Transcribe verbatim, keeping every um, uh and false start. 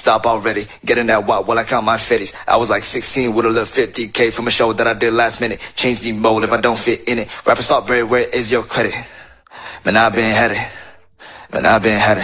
stop already. Getting that wop while I count my fifties. I was like sixteen with a little fifty K from a show that I did last minute. Change the mode if I don't fit in it. Rapper Saltberry, where is your credit? Man, I been had it. Man, I been had it.